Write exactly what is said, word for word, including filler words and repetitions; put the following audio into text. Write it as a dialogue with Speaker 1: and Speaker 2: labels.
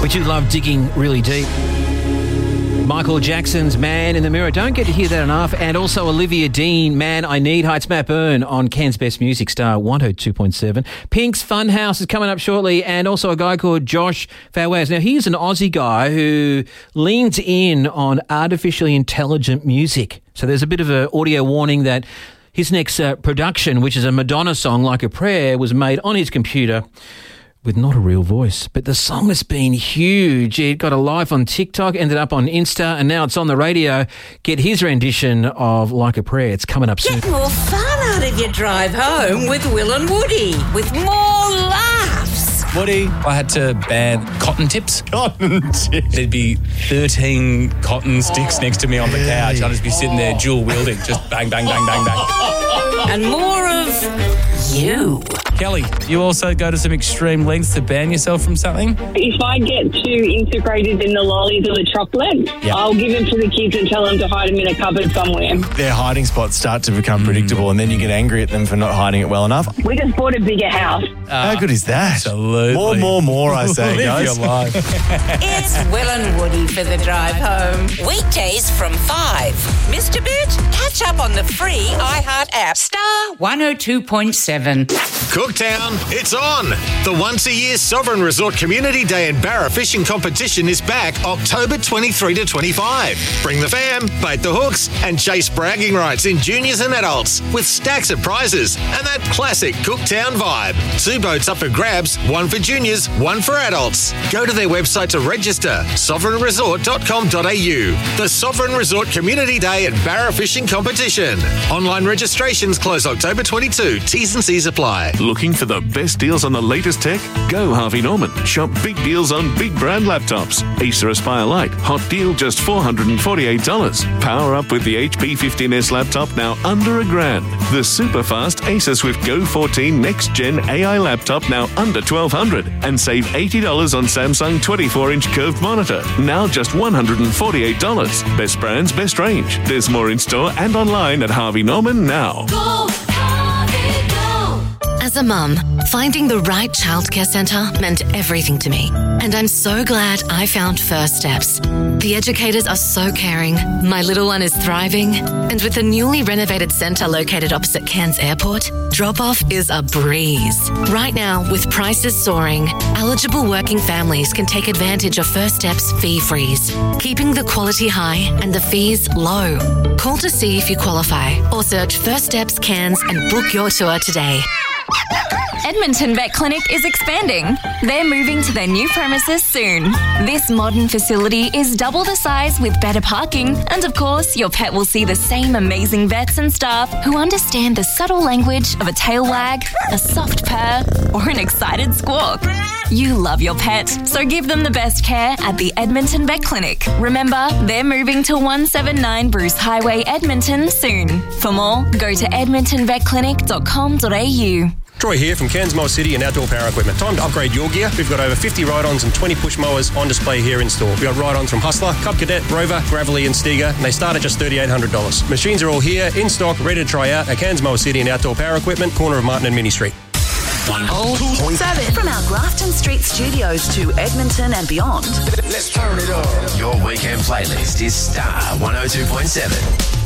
Speaker 1: We do love digging really deep. Michael Jackson's Man in the Mirror. Don't get to hear that enough. And also Olivia Dean, Man I Need. Hi, it's Matt Byrne on Cairns Best Music Star one oh two point seven. Pink's Funhouse is coming up shortly, and also a guy called Josh Fawaz. Now, he's an Aussie guy who leans in on artificially intelligent music. So there's a bit of an audio warning that his next uh, production, which is a Madonna song, Like a Prayer, was made on his computer with not a real voice. But the song has been huge. It got a live on TikTok, ended up on Insta, and now it's on the radio. Get his rendition of Like a Prayer. It's coming up soon.
Speaker 2: Get more fun out of your drive home with Will and Woody, with more laughs.
Speaker 3: Woody, I had to ban cotton tips. Cotton tips. There'd be thirteen cotton sticks next to me on the couch. I'd just be sitting there dual wielding, just bang, bang, bang, bang, bang.
Speaker 2: And more of you.
Speaker 3: Kelly, you also go to some extreme lengths to ban yourself from something?
Speaker 4: If I get too integrated in the lollies or the chocolate,
Speaker 3: yep.
Speaker 4: I'll give them to the kids and tell them to hide them in a cupboard somewhere.
Speaker 5: Their hiding spots start to become mm. predictable, and then you get angry at them for not hiding it well enough.
Speaker 4: We just bought a bigger house.
Speaker 5: Uh, How good is that?
Speaker 3: Absolutely.
Speaker 5: More, more, more, I say,
Speaker 3: Live
Speaker 5: guys.
Speaker 3: your life.
Speaker 2: It's Will and Woody for the drive home. Weekdays from five. Mister Bit, catch up on the free iHeart app. Star one oh two point seven.
Speaker 6: Cooktown, it's on! The once-a-year Sovereign Resort Community Day and Barra Fishing Competition is back October twenty-third to twenty-fifth. Bring the fam, bait the hooks, and chase bragging rights in juniors and adults with stacks of prizes and that classic Cooktown vibe. Two boats up for grabs, one for juniors, one for adults. Go to their website to register, sovereign resort dot com dot a u. The Sovereign Resort Community Day and Barra Fishing Competition. Online registrations close October twenty-second. T's and C's apply.
Speaker 7: Looking for the best deals on the latest tech? Go Harvey Norman. Shop big deals on big brand laptops. Acer Aspire Lite, hot deal just four hundred forty-eight dollars. Power up with the H P fifteen S laptop now under a grand. The super fast Acer Swift Go fourteen Next Gen A I laptop now under twelve hundred dollars. And save eighty dollars on Samsung twenty-four inch curved monitor, now just one hundred forty-eight dollars. Best brands, best range. There's more in store and online at Harvey Norman now.
Speaker 8: Go, Harvey, go. As a mum, finding the right childcare centre meant everything to me. And I'm so glad I found First Steps. The educators are so caring, my little one is thriving, and with the newly renovated centre located opposite Cairns Airport, drop-off is a breeze. Right now, with prices soaring, eligible working families can take advantage of First Steps fee freeze, keeping the quality high and the fees low. Call to see if you qualify, or search First Steps Cairns and book your tour today.
Speaker 9: Edmonton Vet Clinic is expanding. They're moving to their new premises soon. This modern facility is double the size with better parking, and of course, your pet will see the same amazing vets and staff who understand the subtle language of a tail wag, a soft purr, or an excited squawk. You love your pet, so give them the best care at the Edmonton Vet Clinic. Remember, they're moving to one seventy-nine Bruce Highway, Edmonton soon. For more, go to edmonton vet clinic dot com dot a u.
Speaker 10: Troy here from Cairns Mower City and Outdoor Power Equipment. Time to upgrade your gear. We've got over fifty ride-ons and twenty push mowers on display here in store. We've got ride-ons from Hustler, Cub Cadet, Rover, Gravelly and Stiga, and they start at just three thousand eight hundred dollars. Machines are all here, in stock, ready to try out at Cairns Mower City and Outdoor Power Equipment, corner of Martin and Mini Street.
Speaker 11: one oh two point seven. From our Grafton Street studios to Edmonton and beyond.
Speaker 12: Let's turn it up. Your weekend playlist is Star one oh two point seven.